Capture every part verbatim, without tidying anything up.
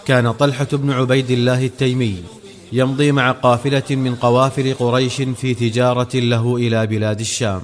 كان طلحة بن عبيد الله التيمي يمضي مع قافلة من قوافل قريش في تجارة له إلى بلاد الشام،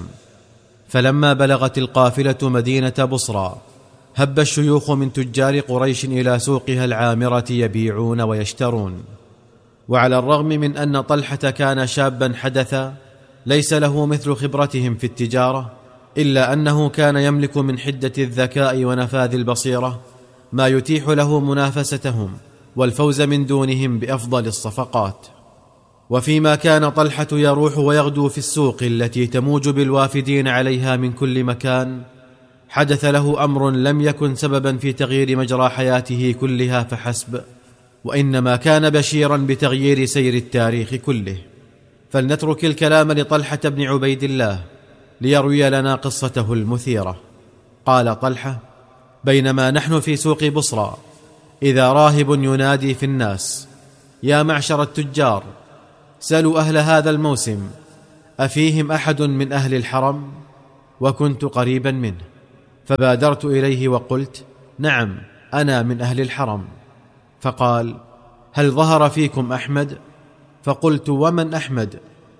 فلما بلغت القافلة مدينة بصرى هب الشيوخ من تجار قريش إلى سوقها العامرة يبيعون ويشترون. وعلى الرغم من أن طلحة كان شابا حدثا ليس له مثل خبرتهم في التجارة، إلا أنه كان يملك من حدة الذكاء ونفاذ البصيرة ما يتيح له منافستهم والفوز من دونهم بأفضل الصفقات. وفيما كان طلحة يروح ويغدو في السوق التي تموج بالوافدين عليها من كل مكان، حدث له أمر لم يكن سببا في تغيير مجرى حياته كلها فحسب، وإنما كان بشيرا بتغيير سير التاريخ كله. فلنترك الكلام لطلحة بن عبيد الله ليروي لنا قصته المثيرة. قال طلحة: بينما نحن في سوق بصرى إذا راهب ينادي في الناس: يا معشر التجار، سلوا أهل هذا الموسم أفيهم أحد من أهل الحرم؟ وكنت قريبا منه، فبادرت إليه وقلت: نعم، أنا من أهل الحرم. فقال: هل ظهر فيكم أحمد؟ فقلت: ومن أحمد؟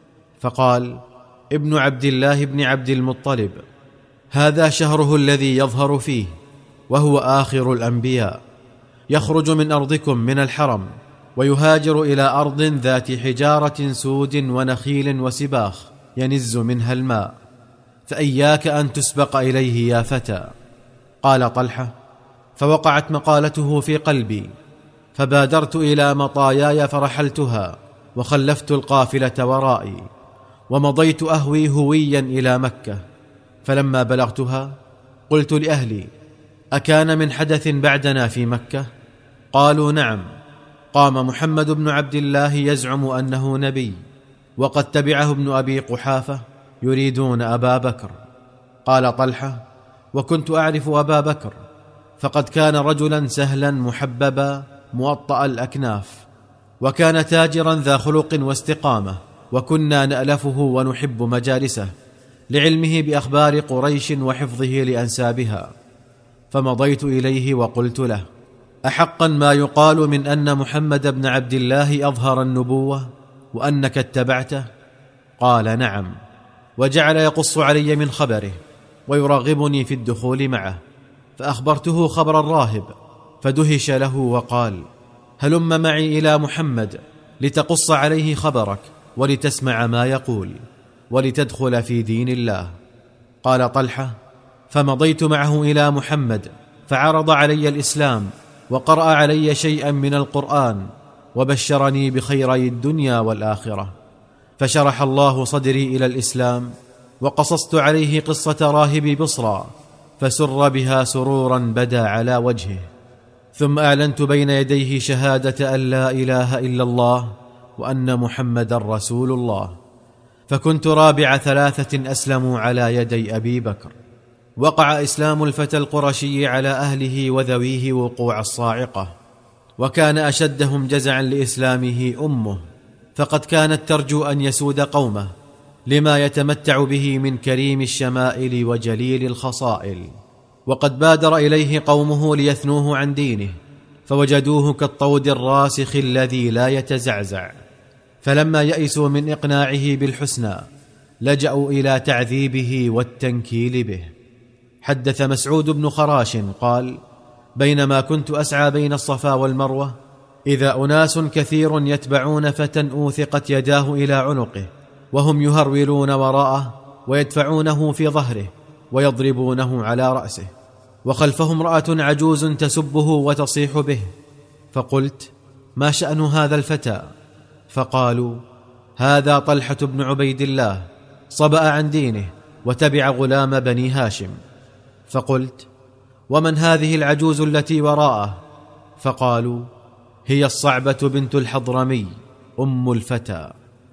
فقال: ابن عبد الله بن عبد المطلب، هذا شهره الذي يظهر فيه، وهو آخر الأنبياء، يخرج من أرضكم من الحرم ويهاجر إلى أرض ذات حجارة سود ونخيل وسباخ ينز منها الماء، فإياك أن تسبق إليه يا فتى. قال طلحة: فوقعت مقالته في قلبي، فبادرت إلى مطاياي فرحلتها وخلفت القافلة ورائي، ومضيت أهوي هويا إلى مكة. فلما بلغتها قلت لأهلي: أكان من حدث بعدنا في مكة؟ قالوا: نعم، قام محمد بن عبد الله يزعم أنه نبي، وقد تبعه ابن أبي قحافة يريدون أبا بكر. قال طلحة: وكنت أعرف أبا بكر، فقد كان رجلا سهلا محببا موطأ الأكناف، وكان تاجرا ذا خلق واستقامة، وكنا نألفه ونحب مجالسه لعلمه بأخبار قريش وحفظه لأنسابها. فمضيت إليه وقلت له: أحقا ما يقال من أن محمد بن عبد الله أظهر النبوة وأنك اتبعته؟ قال: نعم. وجعل يقص علي من خبره ويرغبني في الدخول معه، فأخبرته خبر الراهب فدهش له وقال: هلم معي إلى محمد لتقص عليه خبرك ولتسمع ما يقول ولتدخل في دين الله. قال طلحة: فمضيت معه إلى محمد فعرض علي الإسلام وقرأ علي شيئا من القرآن وبشرني بخيري الدنيا والآخرة، فشرح الله صدري إلى الإسلام، وقصصت عليه قصة راهب بصرى فسر بها سرورا بدا على وجهه. ثم أعلنت بين يديه شهادة أن لا إله إلا الله وأن محمدا رسول الله، فكنت رابع ثلاثة أسلموا على يدي أبي بكر. وقع إسلام الفتى القرشي على أهله وذويه وقوع الصاعقة، وكان أشدهم جزعا لإسلامه أمه، فقد كانت ترجو أن يسود قومه لما يتمتع به من كريم الشمائل وجليل الخصائل. وقد بادر إليه قومه ليثنوه عن دينه، فوجدوه كالطود الراسخ الذي لا يتزعزع، فلما يئسوا من إقناعه بالحسنى لجأوا إلى تعذيبه والتنكيل به. حدث مسعود بن خراش قال: بينما كنت أسعى بين الصفا والمروة إذا أناس كثير يتبعون فتى أوثقت يداه إلى عنقه، وهم يهرولون وراءه ويدفعونه في ظهره ويضربونه على رأسه، وخلفهم امرأة عجوز تسبه وتصيح به. فقلت: ما شأن هذا الفتى؟ فقالوا: هذا طلحة بن عبيد الله، صبأ عن دينه وتبع غلام بني هاشم. فقلت: ومن هذه العجوز التي وراءه؟ فقالوا: هي الصعبة بنت الحضرمي أم الفتى.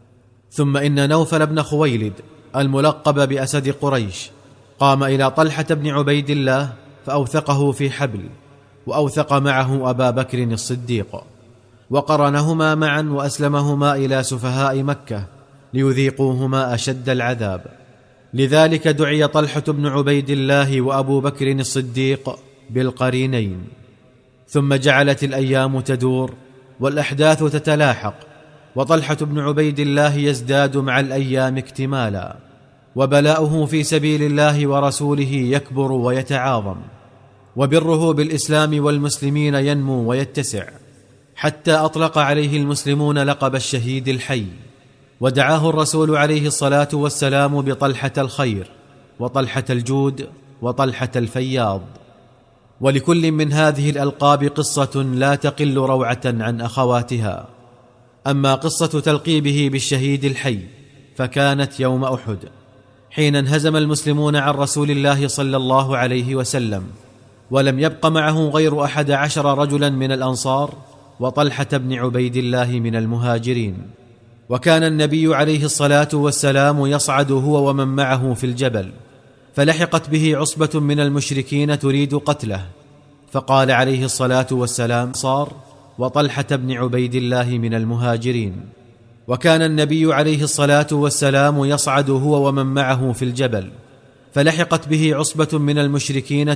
ثم إن نوفل بن خويلد الملقب بأسد قريش قام إلى طلحة بن عبيد الله فأوثقه في حبل، وأوثق معه أبا بكر الصديق، وقرنهما معا وأسلمهما إلى سفهاء مكة ليذيقوهما أشد العذاب. لذلك دعي طلحة بن عبيد الله وأبو بكر الصديق بالقرينين. ثم جعلت الأيام تدور والأحداث تتلاحق، وطلحة بن عبيد الله يزداد مع الأيام اكتمالا، وبلاؤه في سبيل الله ورسوله يكبر ويتعاظم، وبره بالإسلام والمسلمين ينمو ويتسع، حتى أطلق عليه المسلمون لقب الشهيد الحي، ودعاه الرسول عليه الصلاة والسلام بطلحة الخير وطلحة الجود وطلحة الفياض. ولكل من هذه الألقاب قصة لا تقل روعة عن أخواتها. أما قصة تلقيبه بالشهيد الحي فكانت يوم أحد، حين انهزم المسلمون عن رسول الله صلى الله عليه وسلم، ولم يبق معه غير أحد عشر رجلا من الأنصار وطلحة بن عبيد الله من المهاجرين. وكان النبي عليه الصلاة والسلام يصعد هو ومن معه في الجبل، فلحقت به عصبة من المشركين تريد قتله، فقال عليه الصلاة والسلام صار وطلحة بن عبيد الله من المهاجرين. وكان النبي عليه الصلاة والسلام يصعد هو ومن معه في الجبل، فلحقت به عصبة من المشركين